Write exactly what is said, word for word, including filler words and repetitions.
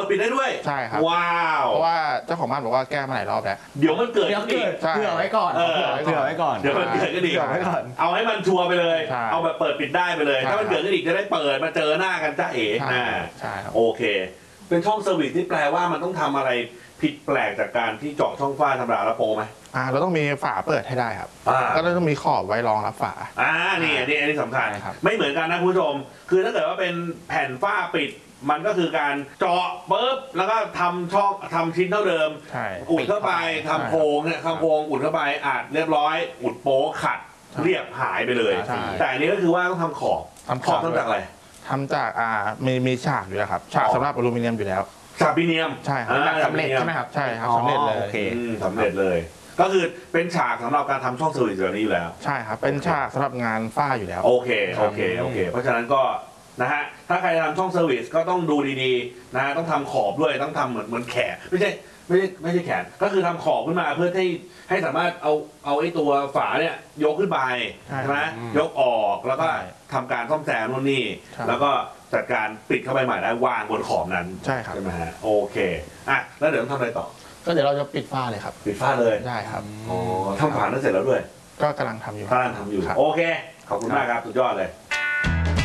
ปิดปิดได้ด้วยใช่ครับว้าวเพราะว่าเจ้าของบ้านบอกว่าแก้มาหลายรอบแล้วเดี๋ยวมันเกิดเดี๋ยวเกิดเผื่อไว้ก่อนเผื่อไว้ก่อนเดี๋ยวมันเกิดก็ดีเอาให้มันชัวร์ไปเลยเอาแบบเปิดปิดได้ไปเลยถ้ามันเกิดก็ดีจะได้เปิดมาเจอหน้ากันจ้าเอ๋ใช่ครับโอเคเป็นช่องเซอร์วิสที่แปลว่ามันต้องทำอะไรผิดแปลกจากการที่เจาะช่องฝ้าธรรมดาแล้วโปรไหมอ่าเราต้องมีฝาเปิดให้ได้ครับก็ต้องมีขอบไว้รองรับฝาอ่านี่อันนี้อันนี้สำคัญไม่เหมือนกันนะคุณผู้ชมคือถ้าเกิดว่าเป็นแผ่นฝ้าปิดมันก็คือการเจาะปุ๊บแล้วก็ทำช่องทำชิ้นเท่าเดิมอุดเข้าไปทำโครงเนี่ยทำโครงอุดเข้าไปอาจเรียบร้อยอุดโป๊ขัดเรียบหายไปเลยแต่อันนี้ก็คือว่าต้องทำขอบทำขอบทำจากอะไรทำจากอ่ามีมีฉากอยู่แล้วครับฉากสำหรับอลูมิเนียมอยู่แล้วฉากอลูมิเนียมใช่ครับสำเร็จใช่ไหมครับใช่ครับสำเร็จเลยโอเคสำเร็จเลยก็คือเป็นฉากสำหรับการทำช่องเซอร์วิสแบบนี้อยู่แล้วใช่ครับเป็นฉากสำหรับงานฝ้าอยู่แล้วโอเคโอเคโอเคเพราะฉะนั้นก็นะฮะถ้าใครทำช่องเซอร์วิสก็ต้องดูดีๆนะต้องทำขอบด้วยต้องทำเหมือนเหมือนแขนไม่ใช่ไม่ใช่ไม่ใช่แขนก็คือทำขอบขึ้นมาเพื่อให้ให้สามารถเอาเอาไอ้ตัวฝาเนี่ยยกขึ้นไปใช่ไหมยกออกแล้วก็ทำการซ่อมแซมนู่นนี่แล้วก็จัดการปิดเข้าไปใหม่ได้วางบนขอบนั้นใช่ครับใช่ไหมฮะโอเคอ่ะแล้วเดี๋ยวต้องทำอะไรต่อก็เดี๋ยวเราจะปิดฝ้าเลยครับปิดฝ้าเลยได้ครับอ๋อทำฝาแล้วเสร็จแล้วด้วยก็กำลังทำอยู่กำลังทำอยู่โอเคขอบคุณมากครับสุดยอดเลย